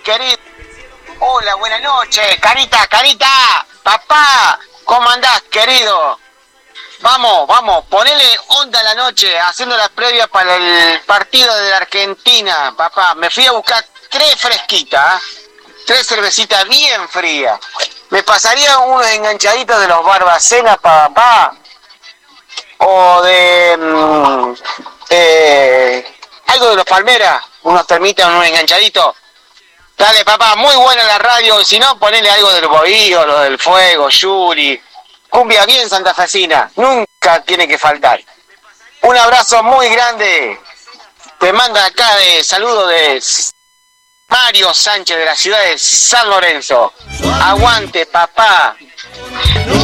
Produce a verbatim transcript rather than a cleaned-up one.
querido? Hola, buenas noches. Carita, Carita. Papá, ¿cómo andás, querido? Vamos, vamos, ponele onda a la noche, haciendo la previa para el partido de la Argentina, papá. Me fui a buscar tres fresquitas, ¿eh? Tres cervecitas bien frías. ¿Me pasaría unos enganchaditos de los Barbacenas, papá? O de... Mmm, eh, algo de los Palmeras, unos termitas, unos enganchaditos. Dale, papá, muy buena la radio. Si no, ponele algo del Bohío, lo del Fuego, Yuri. Cumbia bien santafesina. Nunca tiene que faltar. Un abrazo muy grande. Te manda acá de saludo de Mario Sánchez de la ciudad de San Lorenzo. Aguante, papá.